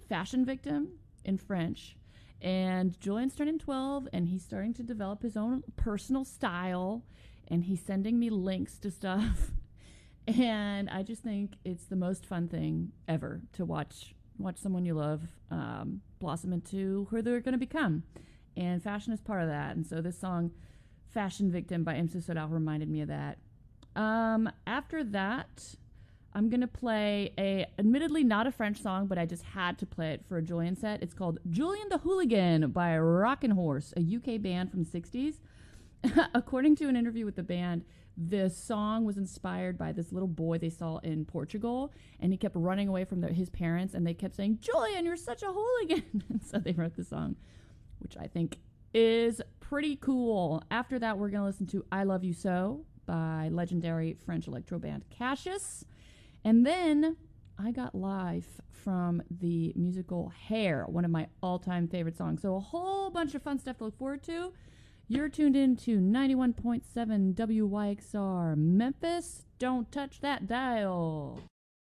Fashion Victim in French. And Julian's turning 12, and he's starting to develop his own personal style, and he's sending me links to stuff. And I just think it's the most fun thing ever to watch someone you love blossom into who they're going to become. And fashion is part of that. And so this song, Fashion Victim by MC Solar, reminded me of that. After that, I'm going to play admittedly not a French song, but I just had to play it for a Julian set. It's called Julian the Hooligan by Rockin' Horse, a UK band from the 60s. According to an interview with the band, the song was inspired by this little boy they saw in Portugal, and he kept running away from his parents, and they kept saying, Julian, you're such a hooligan. And so they wrote the song, which I think is pretty cool. After that, we're going to listen to I Love You So by legendary French electro band Cassius. And then I Got Life from the musical Hair, one of my all-time favorite songs. So a whole bunch of fun stuff to look forward to. You're tuned in to 91.7 WYXR Memphis. Don't touch that dial.